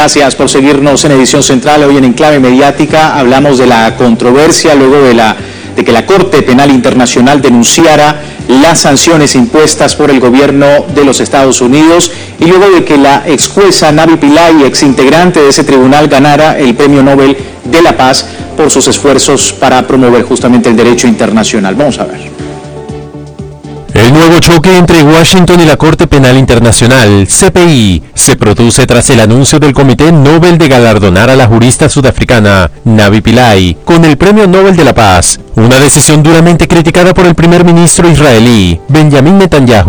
Gracias por seguirnos en Edición Central. Hoy en Enclave Mediática hablamos de la controversia luego de que la Corte Penal Internacional denunciara las sanciones impuestas por el gobierno de los Estados Unidos y luego de que la ex jueza Navi Pillay, ex integrante de ese tribunal, ganara el Premio Nobel de la Paz por sus esfuerzos para promover justamente el derecho internacional. Vamos a ver. El nuevo choque entre Washington y la Corte Penal Internacional, CPI, se produce tras el anuncio del Comité Nobel de galardonar a la jurista sudafricana Navi Pillay con el Premio Nobel de la Paz, una decisión duramente criticada por el primer ministro israelí, Benjamin Netanyahu.